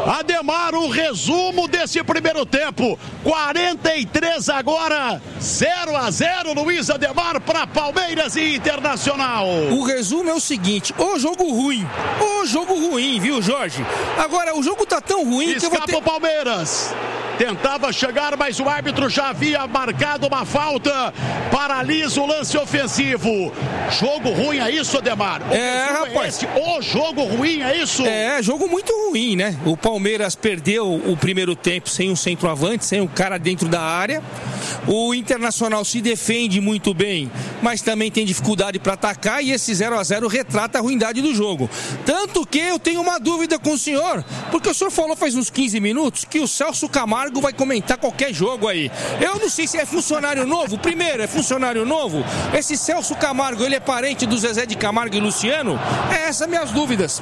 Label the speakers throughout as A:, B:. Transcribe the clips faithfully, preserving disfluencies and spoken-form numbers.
A: Ademar, o resumo desse primeiro tempo. quarenta e três agora, zero a zero, Luiz Ademar, para Palmeiras e Internacional.
B: O resumo é o seguinte: o jogo ruim, o jogo ruim, viu, Jorge? Agora, o jogo tá tão ruim
A: Escapa
B: que eu vou ter...
A: o Palmeiras. Tentava chegar, mas o árbitro já havia marcado uma falta. Paralisa o lance ofensivo. Jogo ruim, é isso, Ademar? O
B: é, rapaz.
A: É o jogo ruim, é isso?
B: É, jogo muito ruim, né? O Palmeiras perdeu o primeiro tempo sem um centroavante, sem um cara dentro da área. O Internacional se defende muito bem, mas também tem dificuldade para atacar, e esse zero a zero retrata a ruindade do jogo. Tanto que eu tenho uma dúvida com o senhor, porque o senhor falou faz uns quinze minutos que o Celso Camargo vai comentar qualquer jogo aí. Eu não sei se é funcionário novo. Primeiro, é funcionário novo? Esse Celso Camargo, ele é parente do Zezé de Camargo e Luciano? É essas minhas dúvidas.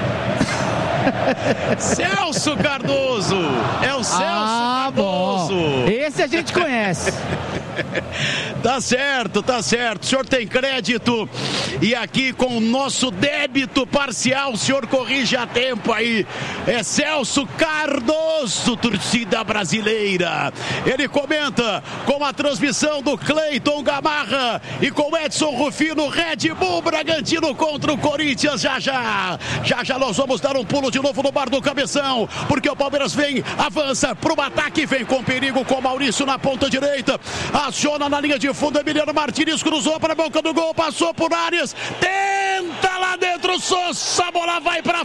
A: Celso Cardoso, é o Celso
C: ah,
A: Cardoso.
C: Bom. Esse a gente conhece.
A: Tá certo, tá certo. O senhor tem crédito e aqui com o nosso débito parcial, o senhor corrige a tempo aí. É Celso Cardoso, torcida brasileira. Ele comenta com a transmissão do Cleiton Gamarra e com Edson Rufino. Red Bull Bragantino contra o Corinthians. Já já, já já nós vamos dar um pulo de novo no bar do Cabeção, porque o Palmeiras vem, avança pro ataque, vem com perigo com Maurício na ponta direita. Aciona na linha de fundo, Emiliano Martins cruzou para a boca do gol, passou por Arias, tenta lá dentro, Sousa, a bola vai para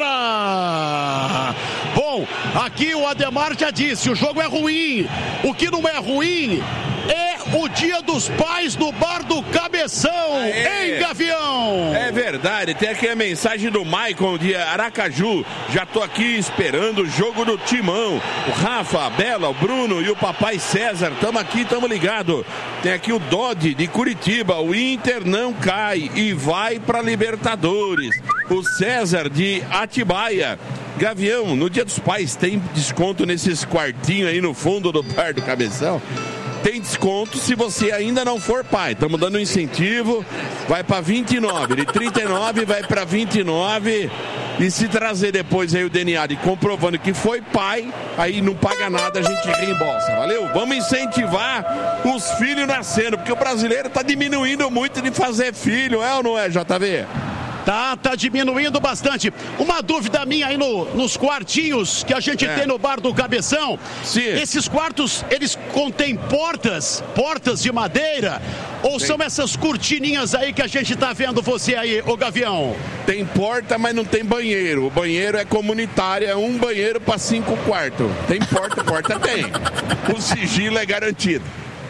A: fora. Bom, aqui o Ademar já disse, o jogo é ruim. O que não é ruim é o Dia dos Pais do bar do Cabeção, Aê. Em Gavião.
D: É verdade, tem aqui a mensagem do Maicon de Aracaju. Já tô aqui esperando o jogo do Timão. O Rafa, a Bela, o Bruno e o papai César, tamo aqui, tamo ligado. Tem aqui o Dodi de Curitiba, o Inter não cai e vai pra Libertadores. O César de Atibaia. Gavião, no Dia dos Pais tem desconto nesses quartinhos aí no fundo do bar do Cabeção? Tem desconto se você ainda não for pai. Estamos dando um incentivo. Vai para vinte e nove. De trinta e nove vai para vinte e nove. E se trazer depois aí o D N A de comprovando que foi pai, aí não paga nada, a gente reembolsa. Valeu? Vamos incentivar os filhos nascendo, porque o brasileiro está diminuindo muito de fazer filho, é ou não é, J V?
A: Tá, tá diminuindo bastante. Uma dúvida minha aí no, nos quartinhos que a gente é. tem no bar do Cabeção.
D: Sim.
A: Esses quartos, eles contêm portas, portas de madeira? Ou Sim. são essas cortininhas aí que a gente tá vendo você aí, ô Gavião?
D: Tem porta, mas não tem banheiro. O banheiro é comunitário, é um banheiro para cinco quartos. Tem porta, porta tem. O sigilo é garantido.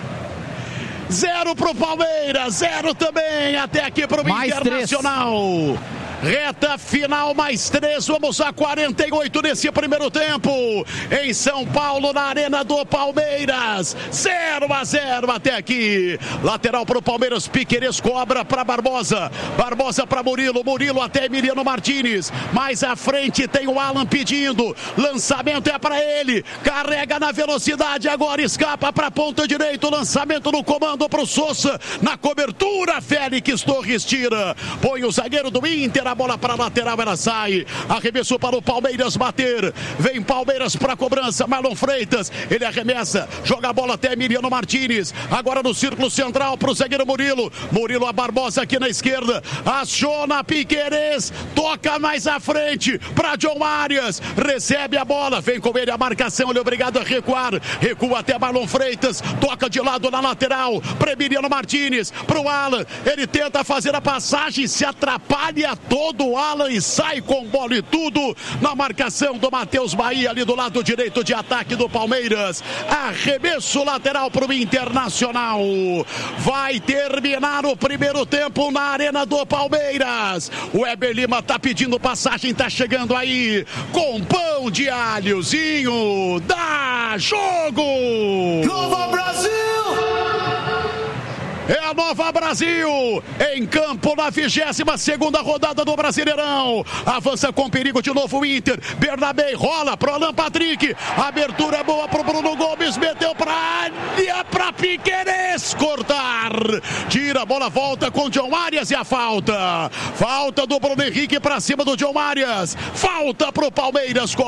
A: Zero pro Palmeiras, zero também até aqui pro mais Internacional. Três. Reta final, mais três, vamos a quarenta e oito nesse primeiro tempo. Em São Paulo, na Arena do Palmeiras. zero a zero até aqui. Lateral pro Palmeiras, Piquerez cobra para Barbosa. Barbosa para Murilo, Murilo até Emiliano Martins. Mais à frente tem o Alan pedindo. Lançamento é para ele. Carrega na velocidade, agora escapa para ponta direita. Lançamento no comando pro Sousa. Na cobertura, Félix Torres tira. Põe o zagueiro do Inter. A bola para a lateral, ela sai. Arremesso para o Palmeiras bater. Vem Palmeiras para a cobrança. Marlon Freitas, ele arremessa. Joga a bola até Emiliano Martins. Agora no círculo central para o zagueiro Murilo. Murilo a Barbosa aqui na esquerda. Aciona Piquerez. Toca mais à frente para John Arias. Recebe a bola. Vem com ele a marcação. Ele é obrigado a recuar. Recua até Marlon Freitas. Toca de lado na lateral para Emiliano Martins. Para o Alan. Ele tenta fazer a passagem. Se atrapalha todo. Todo o Alan e sai com bola e tudo na marcação do Matheus Bahia ali do lado direito de ataque do Palmeiras. Arremesso lateral para o Internacional. Vai terminar o primeiro tempo na Arena do Palmeiras. O Weber Lima tá pedindo passagem, tá chegando aí com pão de alhozinho. Dá jogo!
E: Nova Brasil!
A: É a Nova Brasil, em campo na vigésima segunda rodada do Brasileirão. Avança com perigo de novo o Inter. Bernabé rola pro Alan Patrick. Abertura boa pro Bruno Gomes. Meteu pra área, pra Piquerez cortar. Tira a bola, volta com John Arias e a falta. Falta do Bruno Henrique pra cima do John Arias. Falta pro Palmeiras.